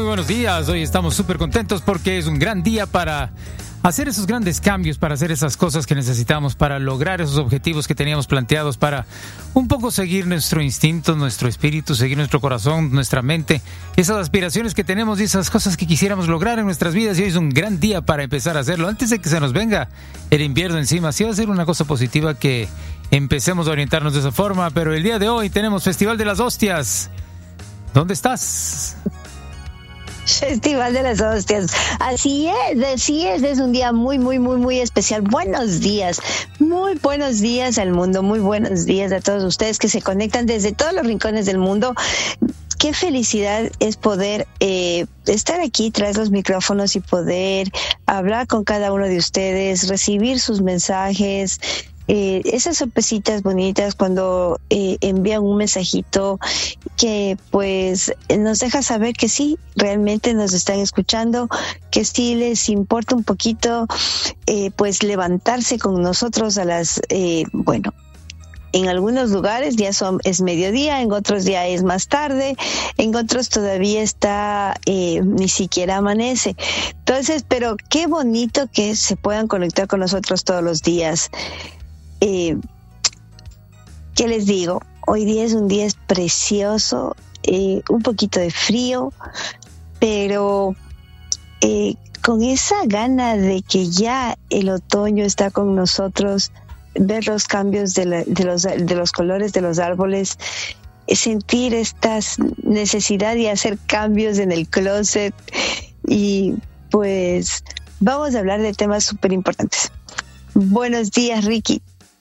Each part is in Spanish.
buenos días. Hoy estamos súper contentos porque es un gran día para hacer esos grandes cambios, para hacer esas cosas que necesitamos, para lograr esos objetivos que teníamos planteados, para un poco seguir nuestro instinto, nuestro espíritu, seguir nuestro corazón, nuestra mente, esas aspiraciones que tenemos y esas cosas que quisiéramos lograr en nuestras vidas. Y hoy es un gran día para empezar a hacerlo antes de que se nos venga el invierno encima. Sí va a ser una cosa positiva que empecemos a orientarnos de esa forma, pero el día de hoy tenemos Festival de las Hostias. ¿Dónde estás? Festival de las Hostias. Así es un día muy especial. Buenos días, muy buenos días al mundo, muy buenos días a todos ustedes que se conectan desde todos los rincones del mundo. Qué felicidad es poder estar aquí tras los micrófonos y poder hablar con cada uno de ustedes, recibir sus mensajes. Esas sorpresitas bonitas cuando envían un mensajito que pues nos deja saber que sí, realmente nos están escuchando, que sí les importa un poquito pues levantarse con nosotros a las, en algunos lugares ya es mediodía, en otros ya es más tarde, en otros todavía está, ni siquiera amanece. Entonces, pero qué bonito que se puedan conectar con nosotros todos los días. ¿Qué les digo? Hoy día es un día precioso, un poquito de frío, pero con esa gana de que ya el otoño está con nosotros, ver los cambios de los colores de los árboles, sentir esta necesidad de hacer cambios en el closet, y pues vamos a hablar de temas súper importantes. Buenos días, Ricky.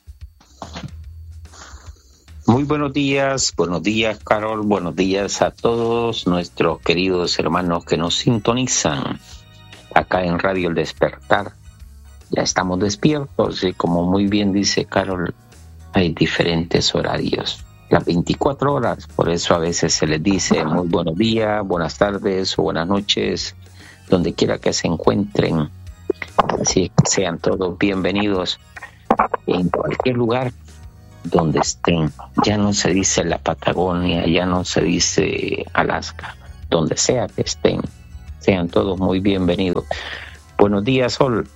Muy buenos días, Carol, buenos días a todos nuestros queridos hermanos que nos sintonizan acá en Radio El Despertar. Ya estamos despiertos y como muy bien dice Carol, hay diferentes horarios, las 24 horas, por eso a veces se les dice muy buenos días, buenas tardes o buenas noches, donde quiera que se encuentren. Así que sean todos bienvenidos en cualquier lugar donde estén. Ya no se dice la Patagonia, ya no se dice Alaska, donde sea que estén, sean todos muy bienvenidos. Buenos días, Sol.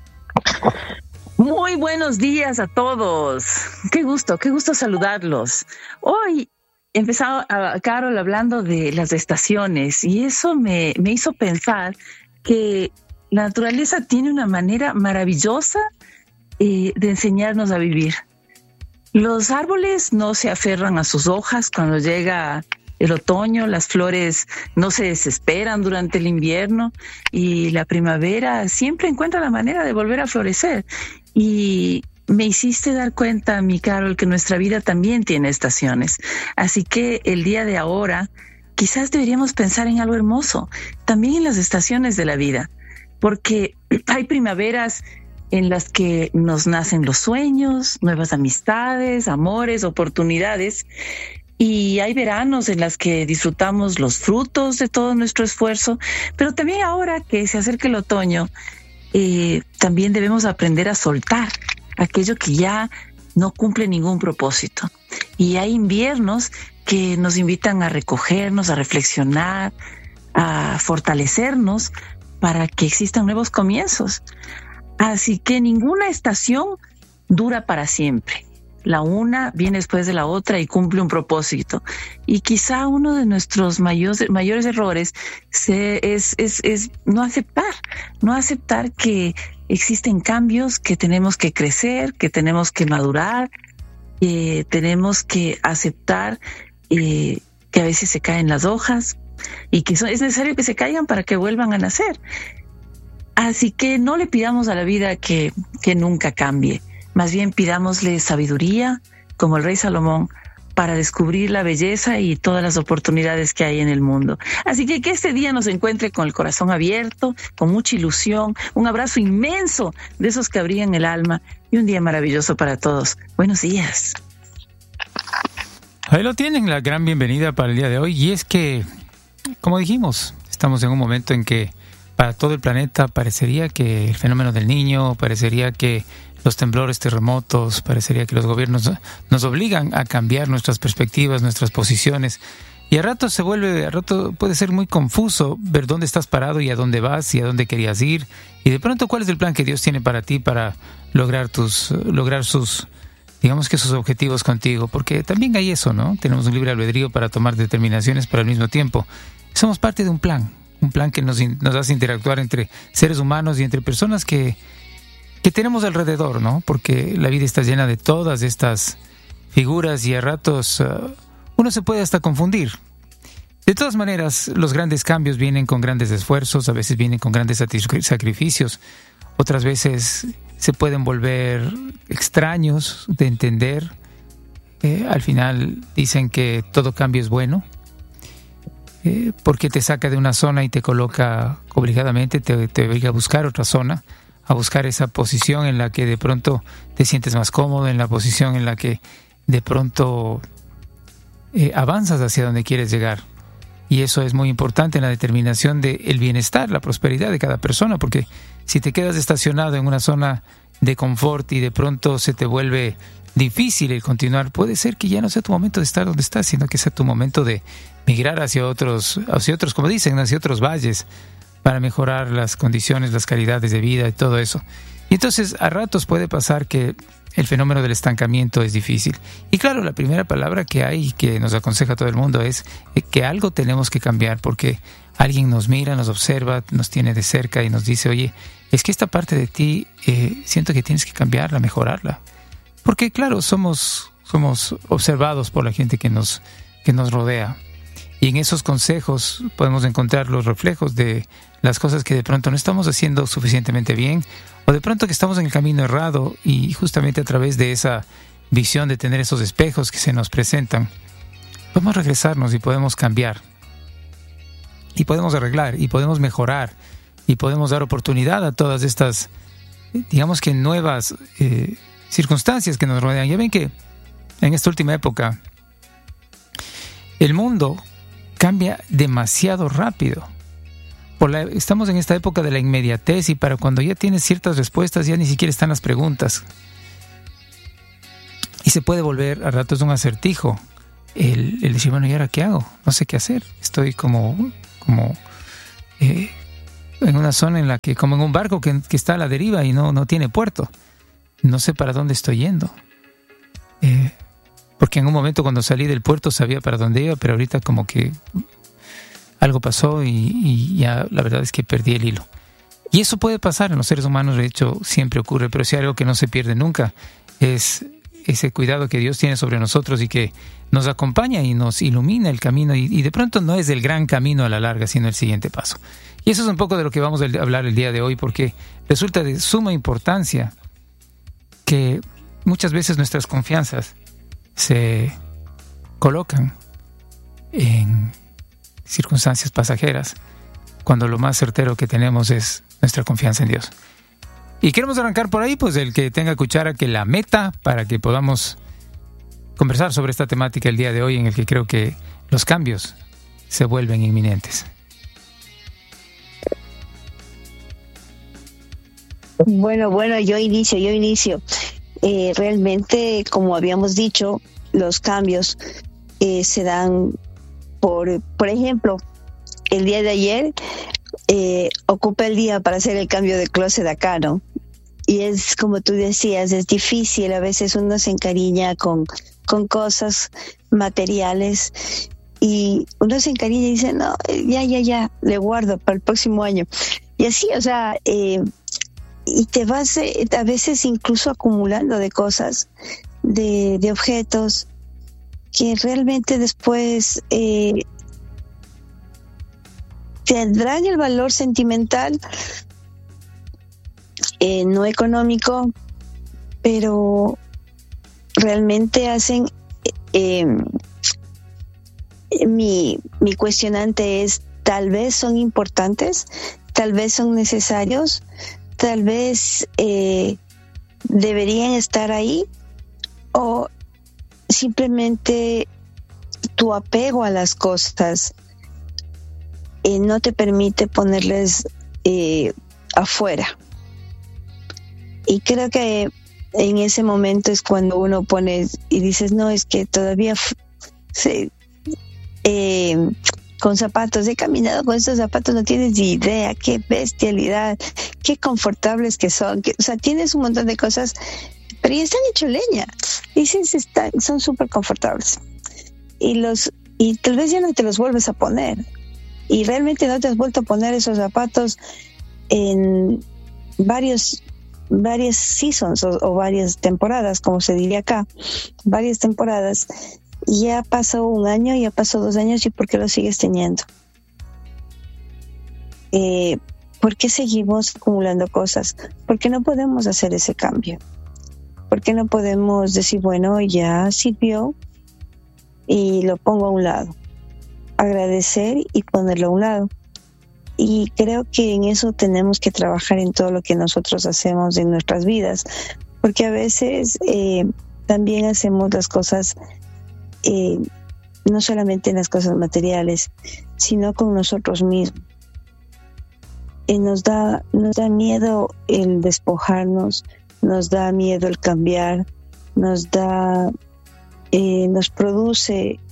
Muy buenos días a todos. Qué gusto saludarlos. Hoy empezaba Carol hablando de las estaciones y eso me hizo pensar que la naturaleza tiene una manera maravillosa de enseñarnos a vivir. Los árboles no se aferran a sus hojas cuando llega el otoño, las flores no se desesperan durante el invierno y la primavera siempre encuentra la manera de volver a florecer. Y me hiciste dar cuenta, mi Carol, que nuestra vida también tiene estaciones. Así que el día de ahora quizás deberíamos pensar en algo hermoso, también en las estaciones de la vida, porque hay primaveras en las que nos nacen los sueños, nuevas amistades, amores, oportunidades. Y hay veranos en las que disfrutamos los frutos de todo nuestro esfuerzo. Pero también ahora que se acerca el otoño, también debemos aprender a soltar aquello que ya no cumple ningún propósito. Y hay inviernos que nos invitan a recogernos, a reflexionar, a fortalecernos para que existan nuevos comienzos. Así que ninguna estación dura para siempre. La una viene después de la otra y cumple un propósito. Y quizá uno de nuestros mayores errores es no aceptar que existen cambios, que tenemos que crecer, que tenemos que madurar, que tenemos que aceptar que a veces se caen las hojas y que es necesario que se caigan para que vuelvan a nacer. Así que no le pidamos a la vida que nunca cambie. Más bien pidámosle sabiduría, como el rey Salomón, para descubrir la belleza y todas las oportunidades que hay en el mundo. Así que este día nos encuentre con el corazón abierto, con mucha ilusión, un abrazo inmenso de esos que abrigan el alma y un día maravilloso para todos. Buenos días. Ahí lo tienen, la gran bienvenida para el día de hoy. Y es que, como dijimos, estamos en un momento en que para todo el planeta parecería que el fenómeno del Niño, parecería que los temblores, terremotos, parecería que los gobiernos nos obligan a cambiar nuestras perspectivas, nuestras posiciones Y a rato puede ser muy confuso ver dónde estás parado y a dónde vas y a dónde querías ir. Y de pronto, ¿cuál es el plan que Dios tiene para ti para lograr sus objetivos contigo? Porque también hay eso, ¿no? Tenemos un libre albedrío para tomar determinaciones, pero al mismo tiempo somos parte de un plan que nos hace interactuar entre seres humanos y entre personas que tenemos alrededor, ¿no? Porque la vida está llena de todas estas figuras y a ratos uno se puede hasta confundir. De todas maneras, los grandes cambios vienen con grandes esfuerzos, a veces vienen con grandes sacrificios, otras veces se pueden volver extraños de entender. Al final dicen que todo cambio es bueno, porque te saca de una zona y te coloca obligadamente, te obliga a buscar otra zona, a buscar esa posición en la que de pronto te sientes más cómodo, en la posición en la que de pronto avanzas hacia donde quieres llegar. Y eso es muy importante en la determinación del bienestar, la prosperidad de cada persona, porque si te quedas estacionado en una zona de confort y de pronto se te vuelve difícil el continuar, puede ser que ya no sea tu momento de estar donde estás, sino que sea tu momento de migrar hacia otros, como dicen, hacia otros valles, para mejorar las condiciones, las calidades de vida y todo eso. Y entonces a ratos puede pasar que el fenómeno del estancamiento es difícil. Y claro, la primera palabra que hay que nos aconseja a todo el mundo es que algo tenemos que cambiar, porque alguien nos mira, nos observa, nos tiene de cerca y nos dice, oye, es que esta parte de ti siento que tienes que cambiarla, mejorarla. Porque claro, somos observados por la gente que nos rodea. Y en esos consejos podemos encontrar los reflejos de las cosas que de pronto no estamos haciendo suficientemente bien, o de pronto que estamos en el camino errado, y justamente a través de esa visión de tener esos espejos que se nos presentan, podemos regresarnos y podemos cambiar, y podemos arreglar, y podemos mejorar, y podemos dar oportunidad a todas estas, digamos que nuevas circunstancias que nos rodean. Ya ven que en esta última época el mundo cambia demasiado rápido. Estamos en esta época de la inmediatez, y para cuando ya tienes ciertas respuestas ya ni siquiera están las preguntas. Y se puede volver a ratos un acertijo el decir, bueno, ¿y ahora qué hago? No sé qué hacer. Estoy como en una zona en la que, como en un barco que está a la deriva y no tiene puerto. No sé para dónde estoy yendo. Porque en un momento cuando salí del puerto sabía para dónde iba, pero ahorita como que algo pasó y ya la verdad es que perdí el hilo. Y eso puede pasar en los seres humanos, de hecho siempre ocurre, pero si hay algo que no se pierde nunca es ese cuidado que Dios tiene sobre nosotros y que nos acompaña y nos ilumina el camino, y de pronto no es el gran camino a la larga, sino el siguiente paso. Y eso es un poco de lo que vamos a hablar el día de hoy, porque resulta de suma importancia que muchas veces nuestras confianzas se colocan en circunstancias pasajeras, cuando lo más certero que tenemos es nuestra confianza en Dios. Y queremos arrancar por ahí, pues el que tenga cuchara que la meta, para que podamos conversar sobre esta temática el día de hoy, en el que creo que los cambios se vuelven inminentes. Bueno, yo inicio. Realmente, como habíamos dicho, los cambios se dan por ejemplo, el día de ayer ocupé el día para hacer el cambio de closet acá, ¿no? Y es como tú decías, es difícil, a veces uno se encariña con cosas materiales y uno se encariña y dice, no, ya, le guardo para el próximo año. Y así, o sea, y te vas a veces incluso acumulando de cosas, de objetos, que realmente después tendrán el valor sentimental, no económico, pero realmente hacen mi cuestionante es, tal vez son importantes, tal vez son necesarios, tal vez deberían estar ahí, o simplemente tu apego a las cosas no te permite ponerles afuera. Y creo que en ese momento es cuando uno pone y dices, no, es que todavía con zapatos. He caminado con estos zapatos, no tienes ni idea, qué bestialidad, qué confortables que son. O sea, tienes un montón de cosas, pero ya están hechos leña. Dices, son súper confortables. Y tal vez ya no te los vuelves a poner. Y realmente no te has vuelto a poner esos zapatos en varias seasons o varias temporadas, como se diría acá, varias temporadas. Ya pasó 1 año, ya pasó 2 años, ¿y por qué lo sigues teniendo? ¿Por qué seguimos acumulando cosas? ¿Por qué no podemos hacer ese cambio? ¿Por qué no podemos decir, bueno, ya sirvió y lo pongo a un lado? Agradecer y ponerlo a un lado. Y creo que en eso tenemos que trabajar en todo lo que nosotros hacemos en nuestras vidas, porque a veces también hacemos las cosas, no solamente en las cosas materiales, sino con nosotros mismos. Nos da miedo el despojarnos, nos da miedo el cambiar, nos produce,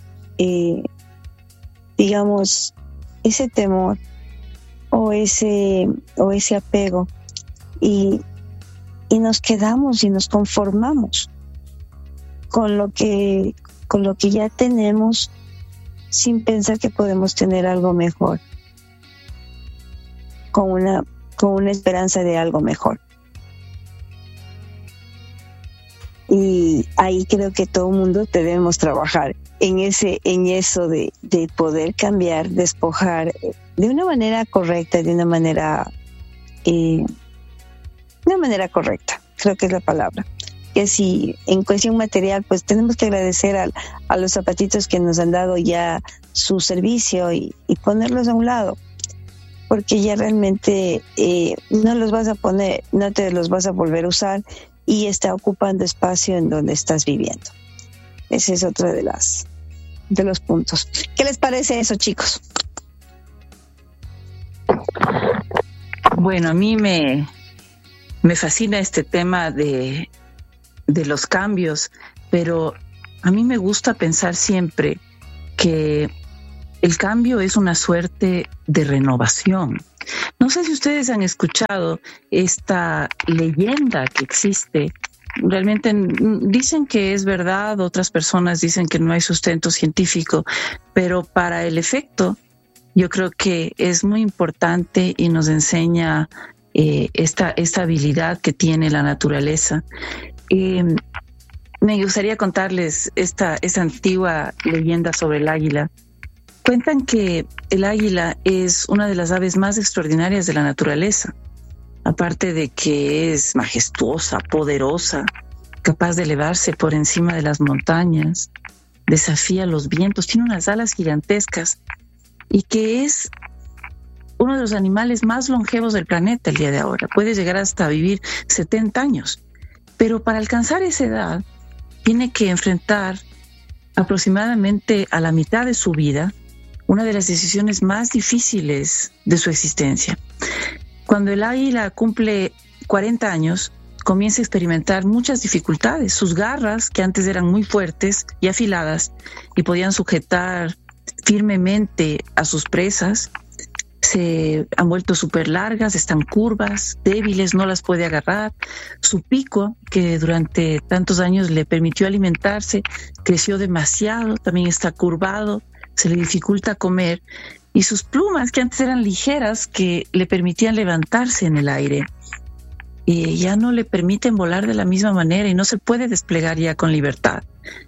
digamos, ese temor o ese apego, y nos quedamos y nos conformamos con lo que ya tenemos, sin pensar que podemos tener algo mejor, con una esperanza de algo mejor. Y ahí creo que todo el mundo debemos trabajar en eso de poder cambiar, despojar de una manera correcta, de una manera correcta, creo que es la palabra. Que si en cuestión material, pues tenemos que agradecer a los zapatitos que nos han dado ya su servicio y ponerlos a un lado, porque ya realmente no los vas a poner, no te los vas a volver a usar, y está ocupando espacio en donde estás viviendo. Ese es otro de los puntos. ¿Qué les parece eso, chicos? Bueno, a mí me fascina este tema de los cambios, pero a mí me gusta pensar siempre que el cambio es una suerte de renovación. No sé si ustedes han escuchado esta leyenda que existe. Realmente dicen que es verdad, otras personas dicen que no hay sustento científico, pero para el efecto yo creo que es muy importante y nos enseña esta habilidad que tiene la naturaleza. Me gustaría contarles esta antigua leyenda sobre el águila. Cuentan que el águila es una de las aves más extraordinarias de la naturaleza. Aparte de que es majestuosa, poderosa, capaz de elevarse por encima de las montañas, desafía los vientos, tiene unas alas gigantescas, y que es uno de los animales más longevos del planeta el día de ahora. Puede llegar hasta vivir 70 años. Pero para alcanzar esa edad, tiene que enfrentar aproximadamente a la mitad de su vida una de las decisiones más difíciles de su existencia. Cuando el águila cumple 40 años, comienza a experimentar muchas dificultades. Sus garras, que antes eran muy fuertes y afiladas y podían sujetar firmemente a sus presas, se han vuelto súper largas, están curvas, débiles, no las puede agarrar. Su pico, que durante tantos años le permitió alimentarse, creció demasiado, también está curvado, se le dificulta comer. Y sus plumas, que antes eran ligeras, que le permitían levantarse en el aire, ya no le permiten volar de la misma manera y no se puede desplegar ya con libertad.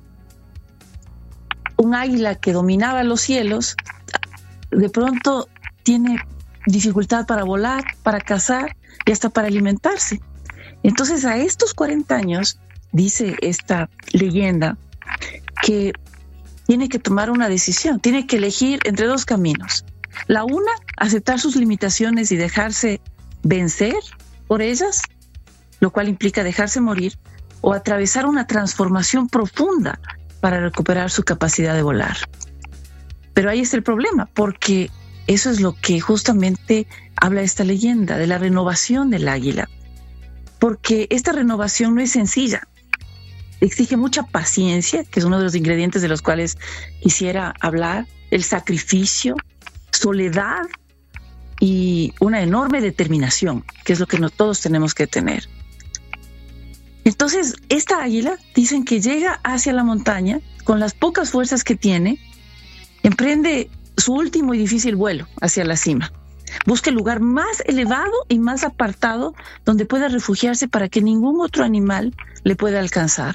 Un águila que dominaba los cielos, de pronto tiene dificultad para volar, para cazar y hasta para alimentarse. Entonces, a estos 40 años, dice esta leyenda, que tiene que tomar una decisión, tiene que elegir entre dos caminos. La una, aceptar sus limitaciones y dejarse vencer por ellas, lo cual implica dejarse morir, o atravesar una transformación profunda para recuperar su capacidad de volar. Pero ahí está el problema, porque eso es lo que justamente habla esta leyenda, de la renovación del águila. Porque esta renovación no es sencilla, exige mucha paciencia, que es uno de los ingredientes de los cuales quisiera hablar, el sacrificio, soledad y una enorme determinación, que es lo que todos tenemos que tener. Entonces, esta águila, dicen que llega hacia la montaña con las pocas fuerzas que tiene, emprende su último y difícil vuelo hacia la cima. Busca el lugar más elevado y más apartado donde pueda refugiarse para que ningún otro animal le pueda alcanzar.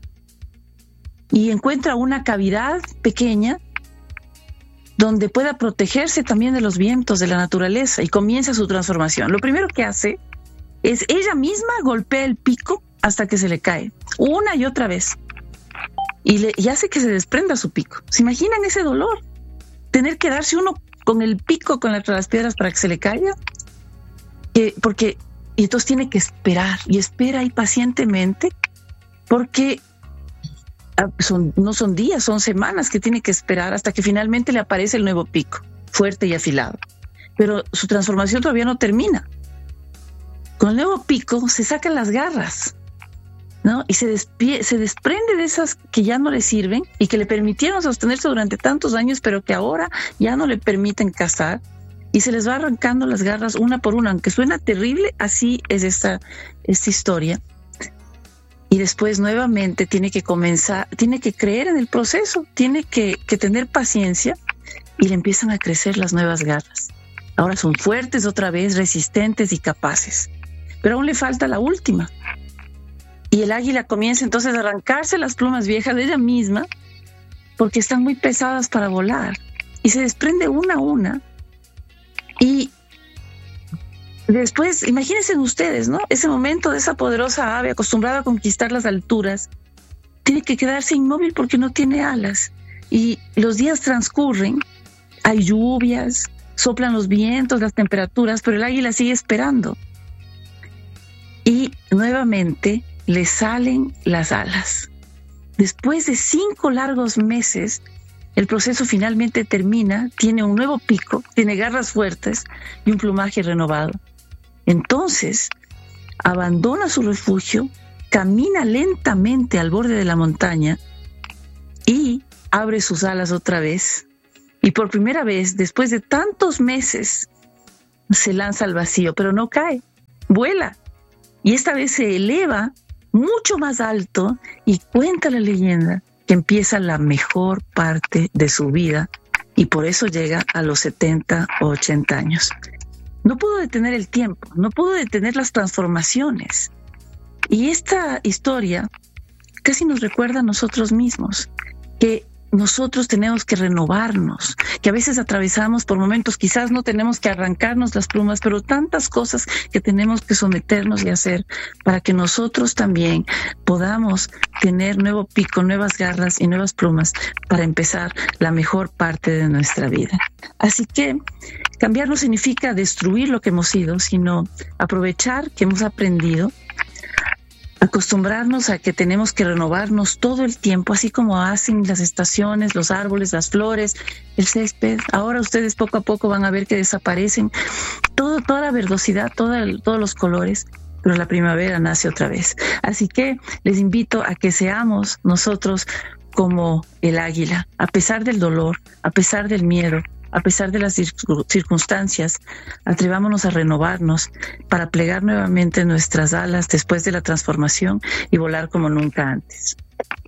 Y encuentra una cavidad pequeña donde pueda protegerse también de los vientos de la naturaleza y comienza su transformación. Lo primero que hace es ella misma golpea el pico hasta que se le cae, una y otra vez. Y hace que se desprenda su pico. ¿Se imaginan ese dolor? Tener que darse uno con el pico contra las piedras para que se le caiga. Y entonces tiene que esperar, y espera ahí pacientemente, porque no son días, son semanas que tiene que esperar hasta que finalmente le aparece el nuevo pico, fuerte y afilado. Pero su transformación todavía no termina. Con el nuevo pico se sacan las garras, ¿no? Y se desprende de esas que ya no le sirven y que le permitieron sostenerse durante tantos años, pero que ahora ya no le permiten cazar, y se les va arrancando las garras una por una. Aunque suena terrible, así es esta historia. Y después nuevamente tiene que creer en el proceso, tiene que tener paciencia, y le empiezan a crecer las nuevas garras. Ahora son fuertes otra vez, resistentes y capaces. Pero aún le falta la última. Y el águila comienza entonces a arrancarse las plumas viejas de ella misma, porque están muy pesadas para volar. Y se desprende una a una. Y después, imagínense ustedes, ¿no? Ese momento de esa poderosa ave acostumbrada a conquistar las alturas, tiene que quedarse inmóvil porque no tiene alas. Y los días transcurren, hay lluvias, soplan los vientos, las temperaturas, pero el águila sigue esperando. Y nuevamente le salen las alas. Después de 5 largos meses, el proceso finalmente termina, tiene un nuevo pico, tiene garras fuertes y un plumaje renovado. Entonces, abandona su refugio, camina lentamente al borde de la montaña y abre sus alas otra vez. Y por primera vez, después de tantos meses, se lanza al vacío, pero no cae, vuela. Y esta vez se eleva mucho más alto y cuenta la leyenda que empieza la mejor parte de su vida, y por eso llega a los 70 o 80 años. No pudo detener el tiempo, no pudo detener las transformaciones. Y esta historia casi nos recuerda a nosotros mismos, que nosotros tenemos que renovarnos, que a veces atravesamos por momentos, quizás no tenemos que arrancarnos las plumas, pero tantas cosas que tenemos que someternos y hacer para que nosotros también podamos tener nuevo pico, nuevas garras y nuevas plumas para empezar la mejor parte de nuestra vida. Así que cambiar no significa destruir lo que hemos sido, sino aprovechar que hemos aprendido, acostumbrarnos a que tenemos que renovarnos todo el tiempo, así como hacen las estaciones, los árboles, las flores, el césped. Ahora ustedes poco a poco van a ver que desaparecen toda la verdosidad, todos los colores, pero la primavera nace otra vez. Así que les invito a que seamos nosotros como el águila, a pesar del dolor, a pesar del miedo, a pesar de las circunstancias, atrevámonos a renovarnos para plegar nuevamente nuestras alas después de la transformación y volar como nunca antes.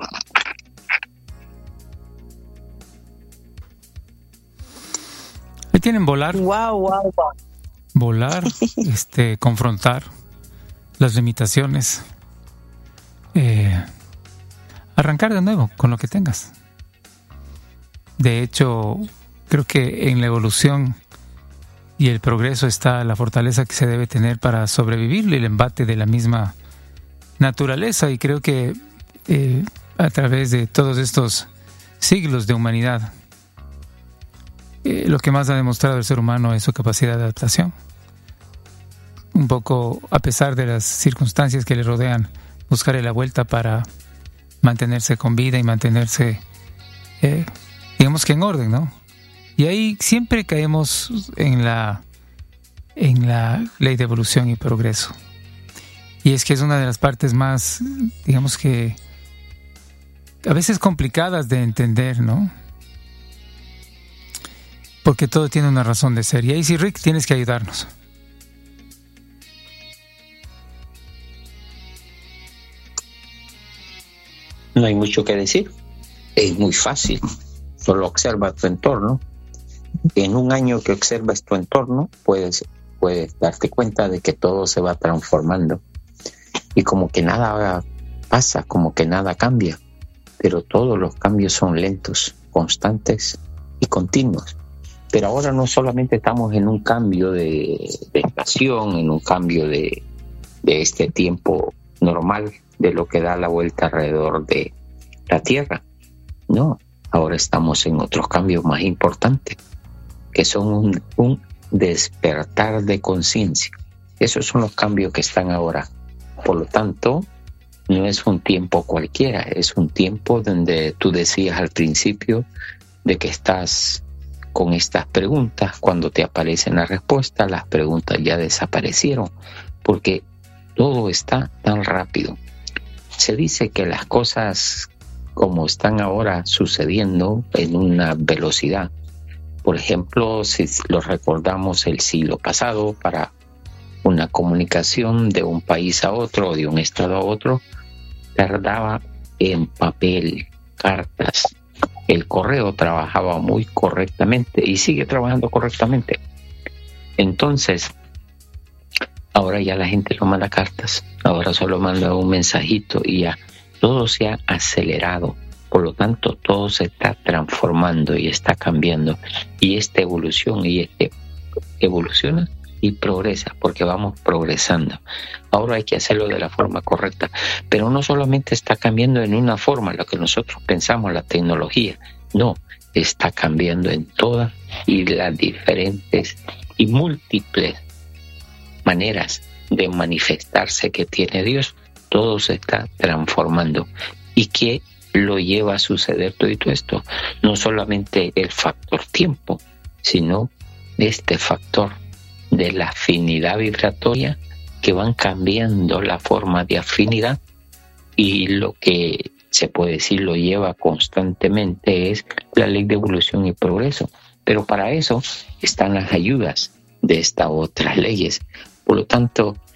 Ahí tienen volar. Wow. Volar, confrontar las limitaciones, arrancar de nuevo con lo que tengas. De hecho, creo que en la evolución y el progreso está la fortaleza que se debe tener para sobrevivir el embate de la misma naturaleza, y creo que a través de todos estos siglos de humanidad, lo que más ha demostrado el ser humano es su capacidad de adaptación. Un poco, a pesar de las circunstancias que le rodean, buscarle la vuelta para mantenerse con vida y mantenerse, digamos que en orden, ¿no? Y ahí siempre caemos en la ley de evolución y progreso. Y es que es una de las partes más, digamos que, a veces complicadas de entender, ¿no? porque todo tiene una razón de ser. Y ahí sí, Rick, tienes que ayudarnos. No hay mucho que decir. Es muy fácil. Solo observa tu entorno. En un año que observas tu entorno, puedes darte cuenta de que todo se va transformando. Y como que nada pasa, como que nada cambia. Pero todos los cambios son lentos, constantes y continuos. Pero ahora no solamente estamos en un cambio de estación, en un cambio de este tiempo normal, de lo que da la vuelta alrededor de la Tierra. No, ahora estamos en otros cambios más importantes, que son un despertar de conciencia. Esos son los cambios que están ahora. Por lo tanto, no es un tiempo cualquiera, es un tiempo donde tú decías al principio de que estás con estas preguntas. Cuando te aparecen las respuestas, las preguntas ya desaparecieron, porque todo está tan rápido. Se dice que las cosas como están ahora sucediendo en una velocidad. Por ejemplo, si lo recordamos el siglo pasado, para una comunicación de un país a otro o de un estado a otro, tardaba en papel, cartas. El correo trabajaba muy correctamente y sigue trabajando correctamente. Entonces, ahora ya la gente no manda cartas, ahora solo manda un mensajito y ya todo se ha acelerado. Por lo tanto, todo se está transformando y está cambiando. Y esta evolución evoluciona y progresa, porque vamos progresando. Ahora hay que hacerlo de la forma correcta, pero no solamente está cambiando en una forma, lo que nosotros pensamos, la tecnología, no, está cambiando en todas y las diferentes y múltiples maneras de manifestarse que tiene Dios. Todo se está transformando. ¿Y qué lo lleva a suceder todo esto? No solamente el factor tiempo, sino este factor de la afinidad vibratoria, que van cambiando la forma de afinidad, y lo que se puede decir lo lleva constantemente es la ley de evolución y progreso. Pero para eso están las ayudas de estas otras leyes. Por lo tanto,